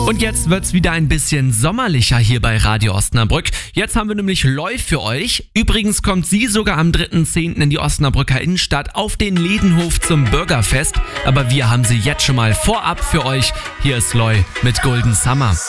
Und jetzt wird's wieder ein bisschen sommerlicher hier bei Radio Osnabrück. Jetzt haben wir nämlich Loi für euch. Übrigens kommt sie sogar am 3.10. in die Osnabrücker Innenstadt auf den Ledenhof zum Bürgerfest. Aber wir haben sie jetzt schon mal vorab für euch. Hier ist Loi mit Golden Summer.